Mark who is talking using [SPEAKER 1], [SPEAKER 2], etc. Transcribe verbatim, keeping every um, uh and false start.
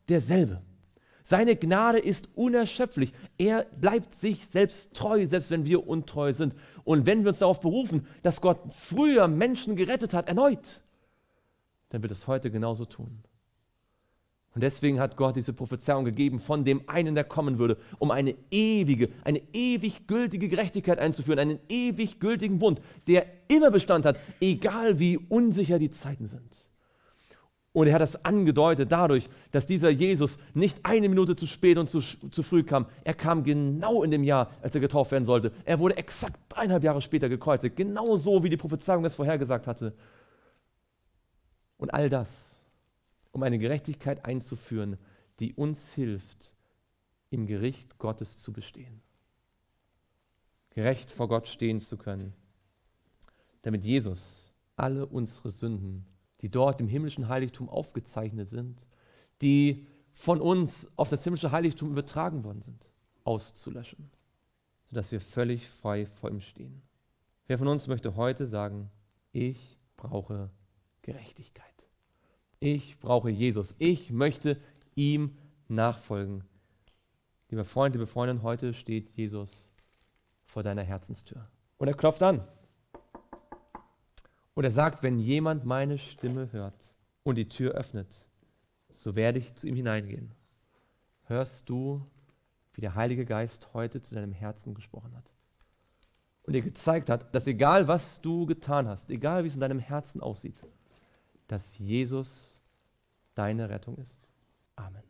[SPEAKER 1] derselbe. Seine Gnade ist unerschöpflich. Er bleibt sich selbst treu, selbst wenn wir untreu sind. Und wenn wir uns darauf berufen, dass Gott früher Menschen gerettet hat, erneut, dann wird es heute genauso tun. Und deswegen hat Gott diese Prophezeiung gegeben von dem einen, der kommen würde, um eine ewige, eine ewig gültige Gerechtigkeit einzuführen, einen ewig gültigen Bund, der immer Bestand hat, egal wie unsicher die Zeiten sind. Und er hat das angedeutet dadurch, dass dieser Jesus nicht eine Minute zu spät und zu, zu früh kam. Er kam genau in dem Jahr, als er getauft werden sollte. Er wurde exakt dreieinhalb Jahre später gekreuzigt, genau so, wie die Prophezeiung es vorhergesagt hatte. Und all das, um eine Gerechtigkeit einzuführen, die uns hilft, im Gericht Gottes zu bestehen. Gerecht vor Gott stehen zu können, damit Jesus alle unsere Sünden, die dort im himmlischen Heiligtum aufgezeichnet sind, die von uns auf das himmlische Heiligtum übertragen worden sind, auszulöschen, sodass wir völlig frei vor ihm stehen. Wer von uns möchte heute sagen, ich brauche Gerechtigkeit. Ich brauche Jesus. Ich möchte ihm nachfolgen. Lieber Freund, liebe Freundin, heute steht Jesus vor deiner Herzenstür. Und er klopft an. Und er sagt, wenn jemand meine Stimme hört und die Tür öffnet, so werde ich zu ihm hineingehen. Hörst du, wie der Heilige Geist heute zu deinem Herzen gesprochen hat und dir gezeigt hat, dass egal was du getan hast, egal wie es in deinem Herzen aussieht, dass Jesus deine Rettung ist? Amen.